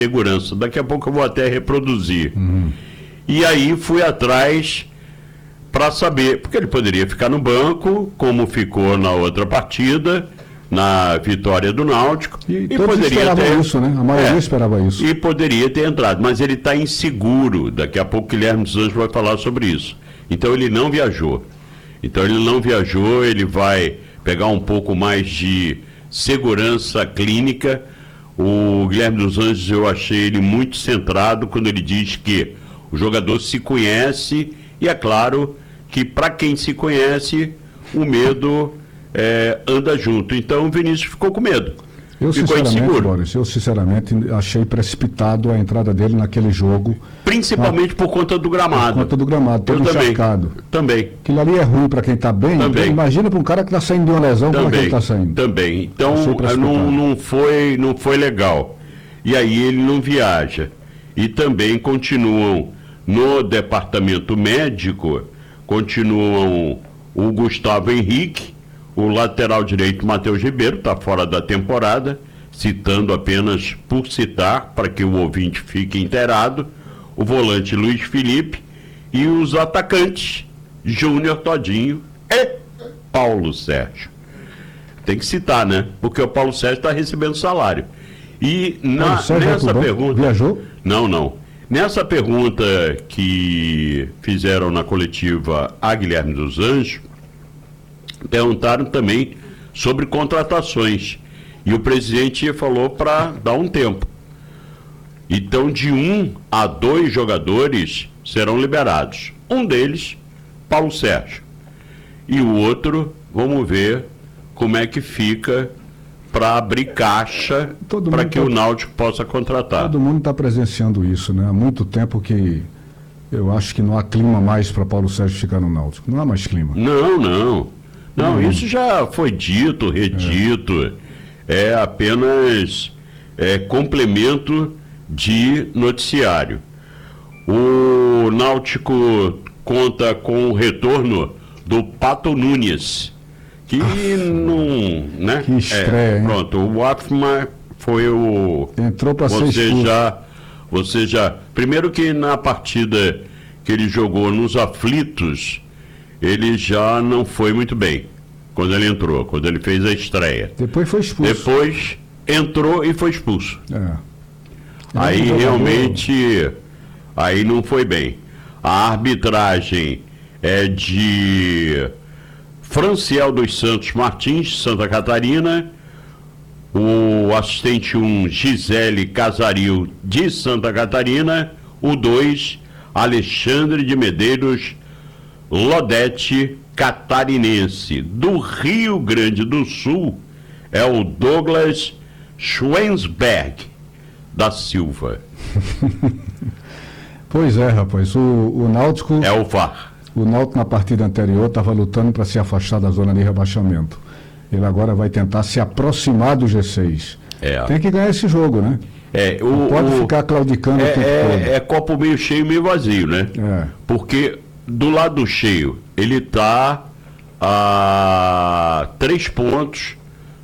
segurança. Daqui a pouco eu vou até reproduzir. E aí fui atrás para saber, porque ele poderia ficar no banco, como ficou na outra partida, na vitória do Náutico. E todos esperavam isso, né? A maioria esperava isso. E poderia ter entrado, mas ele está inseguro. Daqui a pouco o Guilherme dos Anjos vai falar sobre isso. Então ele não viajou. Ele vai pegar um pouco mais de segurança clínica. O Guilherme dos Anjos, eu achei ele muito centrado quando ele diz que o jogador se conhece, e é claro que para quem se conhece, o medo anda junto. Então o Vinícius ficou com medo. Ficou inseguro. Boris, eu sinceramente achei precipitado a entrada dele naquele jogo. Principalmente por conta do gramado. Por conta do gramado, todo encharcado. Também. Aquilo ali é ruim para quem está bem. Então, imagina para um cara que está saindo de uma lesão, como é que ele está saindo. Também. Então não foi legal. E aí ele não viaja. E também continuam no departamento médico, continuam o Gustavo Henrique, o lateral direito Matheus Ribeiro, está fora da temporada, citando apenas por citar, para que o ouvinte fique inteirado, o volante Luiz Felipe e os atacantes Júnior Todinho e Paulo Sérgio. Tem que citar, né? Porque o Paulo Sérgio está recebendo salário. E nessa pergunta... Viajou? Não. Nessa pergunta que fizeram na coletiva a Guilherme dos Anjos, perguntaram também sobre contratações. E o presidente falou para dar um tempo. Então, de 1 a 2 jogadores serão liberados. Um deles, Paulo Sérgio. E o outro, vamos ver como é que fica para abrir caixa para que o Náutico possa contratar. Todo mundo está presenciando isso, né? Há muito tempo que eu acho que não há clima mais para Paulo Sérgio ficar no Náutico. Não há mais clima. Não, isso já foi dito, redito. É apenas complemento de noticiário. O Náutico conta com o retorno do Pato Nunes, que não, né? Que estreia, hein? Pronto, o Watman foi o... Entrou para ser expulso. Você já... Primeiro que na partida que ele jogou nos aflitos, ele já não foi muito bem quando ele entrou, quando ele fez a estreia. Depois foi expulso. Depois entrou e foi expulso. Aí realmente, aí não foi bem. A arbitragem é de Franciel dos Santos Martins, Santa Catarina. O assistente 1, Gisele Casaril, de Santa Catarina. O 2, Alexandre de Medeiros Lodete, catarinense. Do Rio Grande do Sul é o Douglas Schwensberg da Silva. Pois é, rapaz, o Náutico... É o VAR. O Náutico na partida anterior estava lutando para se afastar da zona de rebaixamento. Ele agora vai tentar se aproximar do G6. Tem que ganhar esse jogo, né? Não pode ficar claudicando o tempo todo. É copo meio cheio, meio vazio, né? Porque do lado cheio, ele está a 3 pontos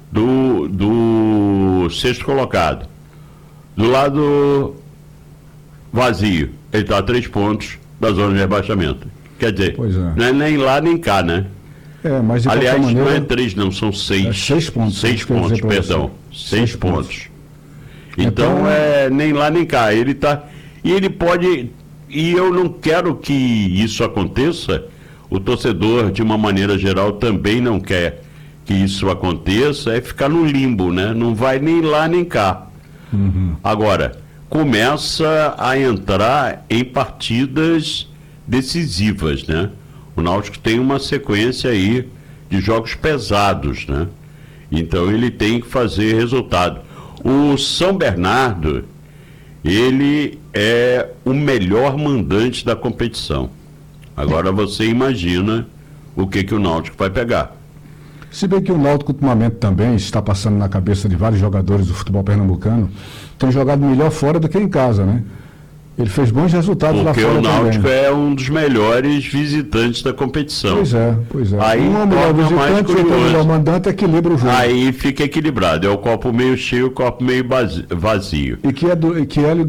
do sexto colocado. Do lado vazio, ele está a 3 pontos da zona de rebaixamento. Quer dizer, não é nem lá nem cá, né? Mas de aliás, maneira, não é 3 não, são 6. 6 pontos. 6 pontos, perdão. 6 pontos. Então, nem lá nem cá. Ele está... E ele pode... E eu não quero que isso aconteça. O torcedor, de uma maneira geral, também não quer que isso aconteça. É ficar no limbo, né? Não vai nem lá nem cá. Agora, começa a entrar em partidas decisivas, né? O Náutico tem uma sequência aí de jogos pesados, né? Então ele tem que fazer resultado. O São Bernardo, ele é o melhor mandante da competição. Agora você imagina o que o Náutico vai pegar. Se bem que o Náutico ultimamente também está passando na cabeça de vários jogadores do futebol pernambucano, tem jogado melhor fora do que em casa, né? Ele fez bons resultados lá fora. Porque o Náutico também é um dos melhores visitantes da competição. Pois é. Aí um melhor visitante, outro melhor mandante, equilibra o jogo. Aí fica equilibrado. É o copo meio cheio, o copo meio vazio. E que é